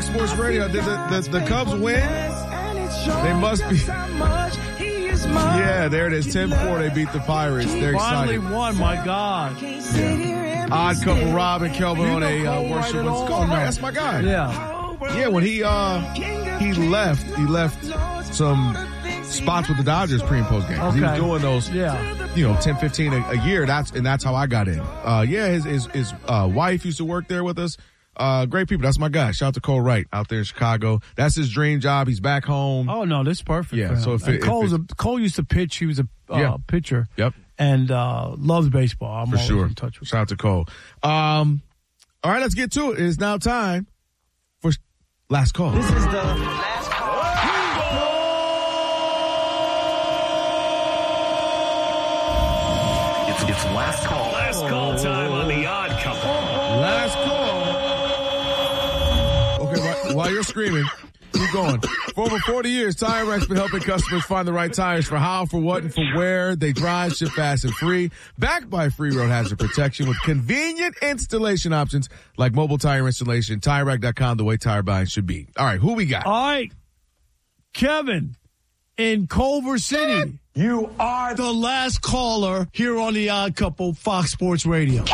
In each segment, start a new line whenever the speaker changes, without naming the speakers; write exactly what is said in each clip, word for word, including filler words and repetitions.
Fox Sports Radio. Did the, the, the Cubs win? They must be. Yeah, there it is. ten four, they beat the Pirates. They're
Finally
excited.
won, my God.
Yeah. Odd couple, Rob and Kelvin on a uh, worship. What's going on? That's my guy.
Yeah.
Yeah, when he uh he left, he left some spots with the Dodgers pre and post games.
Okay.
He was doing those,
yeah.
you know, ten, fifteen a, a year. That's and that's how I got in. Uh, yeah, his his, his uh, wife used to work there with us. Uh, great people. That's my guy. Shout out to Cole Wright out there in Chicago. That's his dream job. He's back home.
Oh no, this is perfect.
Yeah.
For him.
So if,
And
it,
Cole's
if
a, Cole used to pitch. He was a uh,
yeah.
pitcher.
Yep.
And uh, loves baseball. I'm
for
always
sure.
in touch with
Shout out to Cole. Um, all right, let's get to it. It is now time for last call.
This is the last call.
It's, it's last call.
Last call time on The Odd Couple.
Last call. Okay, while, while you're screaming, keep going. For over forty years, Tire Rack's been helping customers find the right tires for how, for what, and for where they drive, ship fast and free. Backed by free road hazard protection with convenient installation options like mobile tire installation. Tire Rack dot com, the way tire buying should be. All right, who we got?
All right, Kevin in Culver City.
You are
The last caller here on The Odd Couple, Fox Sports Radio.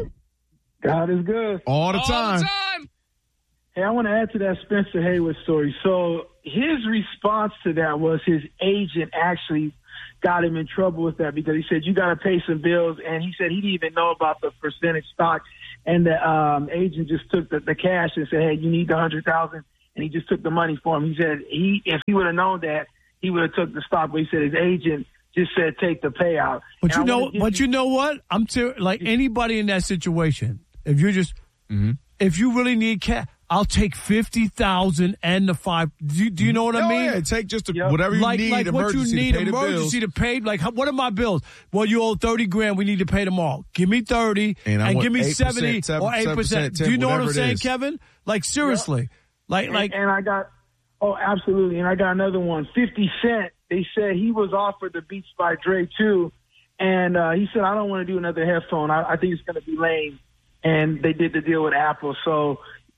God is good.
All the
All
time.
the time.
Hey, I want to add to that Spencer Haywood story. So his response to that was his agent actually got him in trouble with that because he said, you got to pay some bills. And he said he didn't even know about the percentage stock. And the um, agent just took the, the cash and said, hey, you need the one hundred thousand dollars. And he just took the money for him. He said he if he would have known that, he would have took the stock. But he said his agent just said take the payout.
But
And
you
I
know,
wanna give
but you know what? I'm ter- like anybody in that situation. If you're just, mm-hmm. if you really need cash, I'll take fifty thousand and the five. Do you, do you know what I
Oh,
mean?
yeah, take just a,
Yep.
whatever you
like,
need.
like what you
emergency
need,
to pay the
emergency
bills.
to pay. Like, how, what are my bills? Well, you owe thirty grand. We need to pay them all. Give me thirty
And
and,
I want
give me
eight percent,
seventy
seven-
or eight
seven
percent.
percent,
Do you know what I'm
whatever it
saying,
is.
Kevin? Like seriously, like
and,
like.
and I got oh absolutely, and I got another one. Fifty Cent. They said he was offered the Beats by Dre too, and uh, he said I don't want to do another headphone. I, I think it's going to be lame. And they did the deal with Apple, so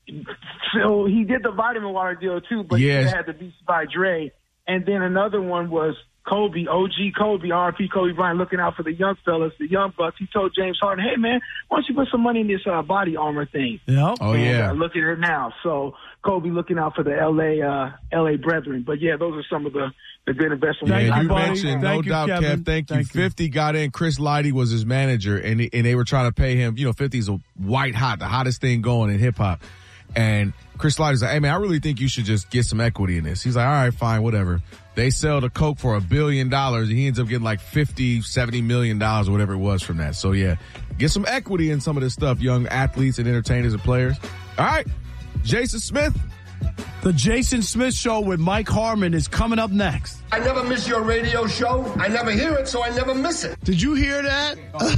so he did the vitamin water deal too, but
Yes.
he had the Beats by Dre. And then another one was Kobe, O G Kobe, R I P Kobe Bryant, looking out for the young fellas, the young bucks. He told James Harden, hey, man, why don't you put some money in this uh, body armor thing?
Yeah.
Oh,
And,
yeah.
uh, look at it now. So Kobe looking out for the L A uh, L A brethren. But, yeah, those are some of the, the good investments.
Thank
Yeah,
you,
you
buddy.
mentioned,
Thank
no
you,
doubt,
Kevin.
Kev. Thank,
Thank
you.
you.
fifty got in. Chris Lighty was his manager, and he, and they were trying to pay him. You know, fifty's a white hot, the hottest thing going in hip hop. And Chris Lighty's like, hey, man, I really think you should just get some equity in this. He's like, all right, fine, whatever. They sell the Coke for a billion dollars, and he ends up getting like fifty, seventy million dollars or whatever it was from that. So, yeah, get some equity in some of this stuff, young athletes and entertainers and players. All right, Jason Smith.
The Jason Smith Show with Mike Harmon is coming up next.
I never miss your radio show. I never hear it, so I never miss it.
Did you hear that?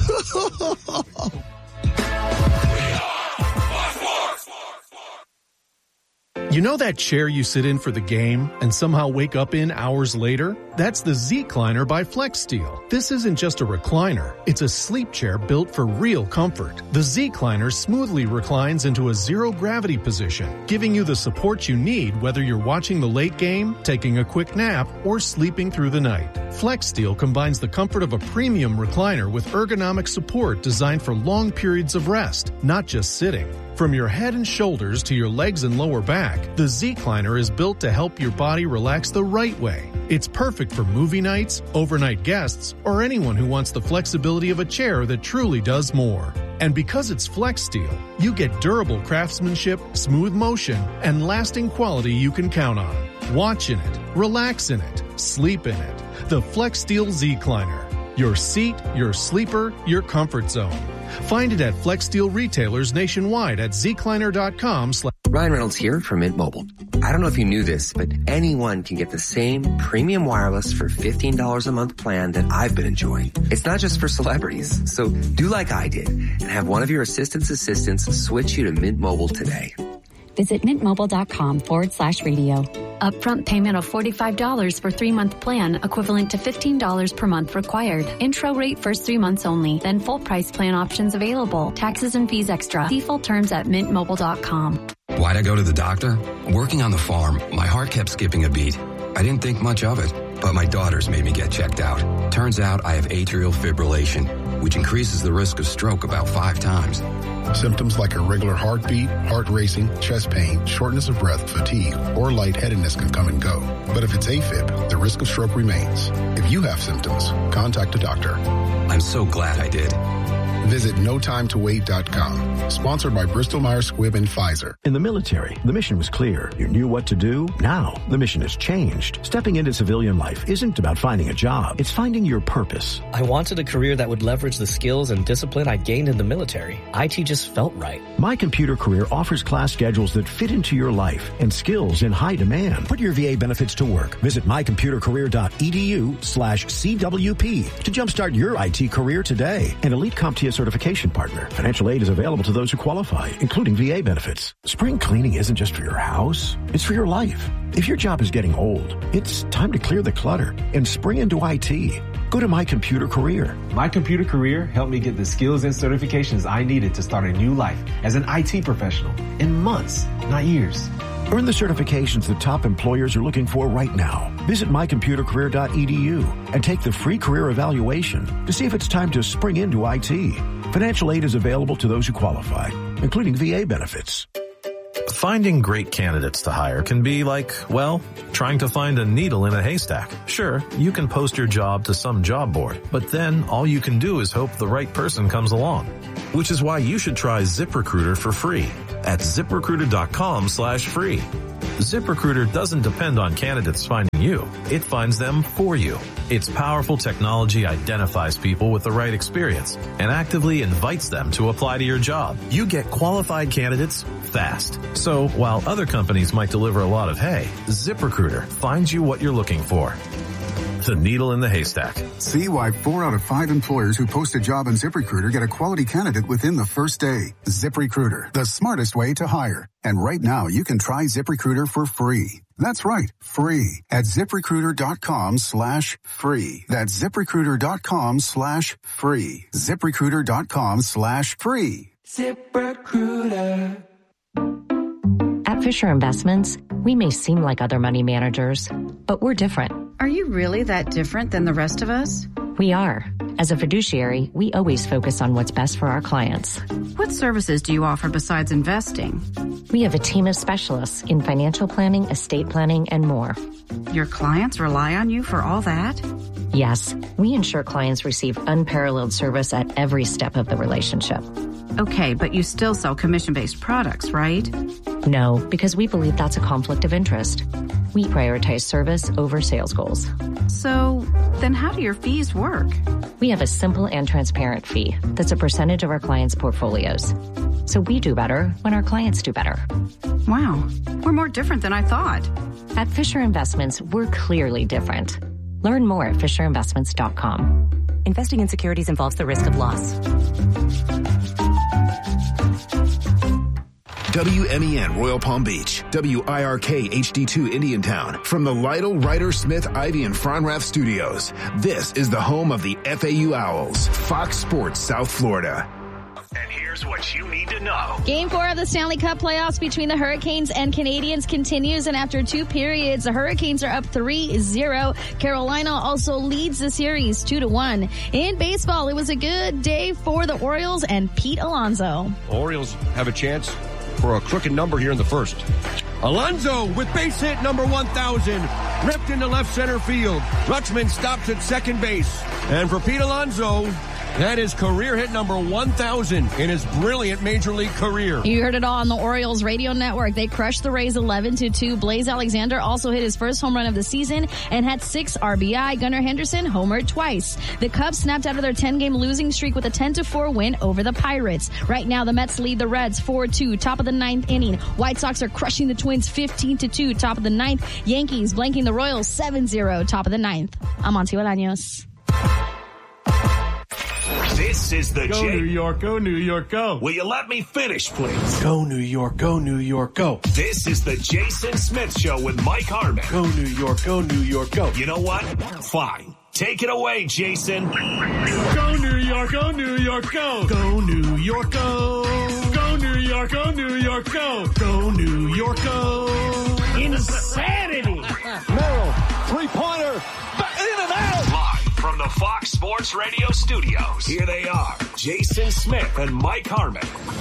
You know that chair you sit in for the game and somehow wake up in hours later? That's the Z-Cliner by FlexSteel. This isn't just a recliner. It's a sleep chair built for real comfort. The Z-Cliner smoothly reclines into a zero-gravity position, giving you the support you need whether you're watching the late game, taking a quick nap, or sleeping through the night. FlexSteel combines the comfort of a premium recliner with ergonomic support designed for long periods of rest, not just sitting. From your head and shoulders to your legs and lower back, the Z-Cliner is built to help your body relax the right way. It's perfect for movie nights, overnight guests, or anyone who wants the flexibility of a chair that truly does more. And because it's FlexSteel, you get durable craftsmanship, smooth motion, and lasting quality you can count on. Watch in it, relax in it, sleep in it. The FlexSteel Z-Cliner. Your seat, your sleeper, your comfort zone. Find it at FlexSteel retailers nationwide at zcliner dot com.
Ryan Reynolds here from Mint Mobile. I don't know if you knew this, but anyone can get the same premium wireless for fifteen dollars a month plan that I've been enjoying. It's not just for celebrities. So do like I did and have one of your assistant's assistants switch you to Mint Mobile today.
Visit mintmobile.com forward slash radio. Upfront payment of forty-five dollars for three-month plan, equivalent to fifteen dollars per month required. Intro rate first three months only, then full price plan options available. Taxes and fees extra. See full terms at mint mobile dot com.
Why'd I go to the doctor? Working on the farm, my heart kept skipping a beat. I didn't think much of it, but my daughters made me get checked out. Turns out I have atrial fibrillation, which increases the risk of stroke about five times.
Symptoms like irregular heartbeat, heart racing, chest pain, shortness of breath, fatigue, or lightheadedness can come and go. But if it's AFib, the risk of stroke remains. If you have symptoms, contact a doctor.
I'm so glad I did.
Visit no time to wait dot com. Sponsored by Bristol Myers Squibb and Pfizer.
In the military, the mission was clear. You knew what to do. Now, the mission has changed. Stepping into civilian life isn't about finding a job. It's finding your purpose.
I wanted a career that would leverage the skills and discipline I gained in the military. I T just felt right.
My Computer Career offers class schedules that fit into your life and skills in high demand. Put your V A benefits to work. Visit my computer career dot e d u slash C W P to jumpstart your I T career today. An Elite CompTIA certification partner. Financial aid is available to those who qualify, including V A benefits. Spring cleaning isn't just for your house, it's for your life. If your job is getting old, it's time to clear the clutter and spring into I T. Go to My Computer Career.
My Computer Career helped me get the skills and certifications I needed to start a new life as an I T professional in months, not years.
Earn the certifications that top employers are looking for right now. Visit my computer career dot e d u and take the free career evaluation to see if it's time to spring into I T. Financial aid is available to those who qualify, including V A benefits.
Finding great candidates to hire can be like, well, trying to find a needle in a haystack. Sure, you can post your job to some job board, but then all you can do is hope the right person comes along. Which is why you should try ZipRecruiter for free at zip recruiter dot com slash free. ZipRecruiter doesn't depend on candidates finding you. It finds them for you. Its powerful technology identifies people with the right experience and actively invites them to apply to your job. You get qualified candidates fast. So while other companies might deliver a lot of hay, ZipRecruiter finds you what you're looking for. The needle in the haystack.
See why four out of five employers who post a job on ZipRecruiter get a quality candidate within the first day. ZipRecruiter, the smartest way to hire. And right now, you can try ZipRecruiter for free. That's right, free at zip recruiter dot com slash free. That's zip recruiter dot com slash free. zip recruiter dot com slash free.
ZipRecruiter. At Fisher Investments, we may seem like other money managers, but we're different.
Are you really that different than the rest of us?
We are. As a fiduciary, we always focus on what's best for our clients.
What services do you offer besides investing?
We have a team of specialists in financial planning, estate planning, and more.
Your clients rely on you for all that?
Yes. We ensure clients receive unparalleled service at every step of the relationship.
Okay, but you still sell commission-based products, right?
No, because we believe that's a conflict of interest. We prioritize service over sales goals.
So, then how do your fees work?
We have a simple and transparent fee that's a percentage of our clients' portfolios. So we do better when our clients do better.
Wow, we're more different than I thought.
At Fisher Investments, we're clearly different. Learn more at fisher investments dot com.
Investing in securities involves the risk of loss.
W M E N Royal Palm Beach, W I R K H D two Indiantown. From the Lytle, Ryder, Smith, Ivy, and Fronrath studios, this is the home of the F A U Owls, Fox Sports South Florida.
And here's what you need to know.
Game four of the Stanley Cup playoffs between the Hurricanes and Canadiens continues, and after two periods, the Hurricanes are up three zero. Carolina also leads the series two to one. In baseball, it was a good day for the Orioles and Pete Alonso.
Orioles have a chance for a crooked number here in the first. Alonso with base hit number one thousand, ripped into left center field. Rutschman stops at second base. And for Pete Alonso, that is career hit number one thousand in his brilliant major league career.
You heard it all on the Orioles radio network. They crushed the Rays eleven to two. Blaze Alexander also hit his first home run of the season and had six R B I. Gunnar Henderson homered twice. The Cubs snapped out of their ten-game losing streak with a ten to four win over the Pirates. Right now, the Mets lead the Reds four two, top of the ninth inning. White Sox are crushing the Twins fifteen to two, top of the ninth. Yankees blanking the Royals seven zero, top of the ninth. I'm Monty Bolaños.
This is the
Go
J-
New York, go New York, go.
Will you let me finish, please?
Go New York, go New York, go.
This is the Jason Smith Show with Mike Harmon.
Go New York, go New York, go.
You know what? Fine. Take it away, Jason.
Go New York, go New York, go. Go New York, go. Go New York. York, go New York, go. Go New York, go. Insanity.
Merrill, three-pointer, in and out.
Live from the Fox Sports Radio studios, here they are, Jason Smith and Mike Harmon.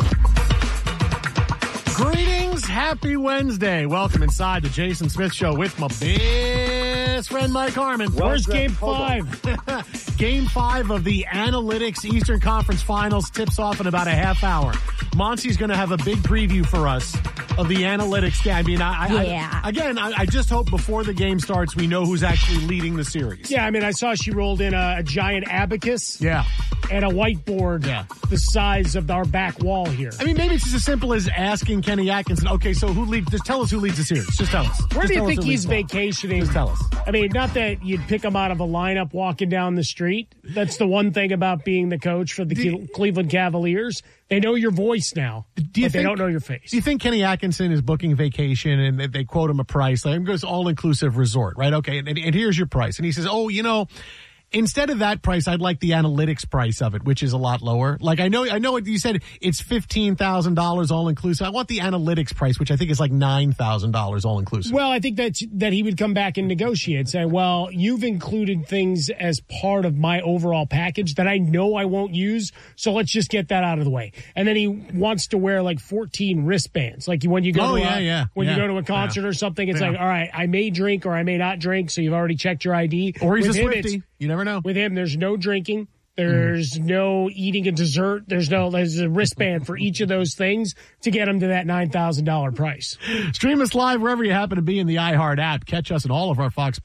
Greetings, happy Wednesday. Welcome inside the Jason Smith Show with my best friend Mike Harmon.
Where's
Game Five? Game Five of the Analytics Eastern Conference Finals tips off in about a half hour. Monsi's going to have a big preview for us of the Analytics game. I mean, I, I,
yeah.
I again, I, I just hope before the game starts we know who's actually leading the series.
Yeah, I mean, I saw she rolled in a, a giant abacus.
Yeah.
And a whiteboard
yeah.
the size of our back wall here.
I mean, maybe it's just as simple as asking Kenny Atkinson, okay, so who leads, just tell us who leads the series. Just tell us.
Where
just
do you
think
think he's vacationing?
Just tell us.
I mean, not that you'd pick him out of a lineup walking down the street. That's the one thing about being the coach for the do, Cleveland Cavaliers. They know your voice now, do you but think, they don't know your face.
Do you think Kenny Atkinson is booking vacation and they quote him a price? Like, it goes all-inclusive resort, right? Okay, and, and here's your price. And he says, oh, you know, instead of that price, I'd like the analytics price of it, which is a lot lower. Like, I know, I know you said it's fifteen thousand dollars all inclusive. I want the analytics price, which I think is like nine thousand dollars all inclusive.
Well, I think that that he would come back and negotiate, say, well, you've included things as part of my overall package that I know I won't use. So let's just get that out of the way. And then he wants to wear like fourteen wristbands. Like when you go
oh,
to
yeah,
a,
yeah,
when
yeah,
you go to a concert
yeah.
or something, it's
yeah.
like, all right, I may drink or I may not drink. So you've already checked your I D.
Or he's
With
a
him,
Swiftie. You never know.
With him, there's no drinking. There's mm. no eating a dessert. There's no, there's a wristband for each of those things to get him to that nine thousand dollars price.
Stream us live wherever you happen to be in the iHeart app. Catch us in all of our Fox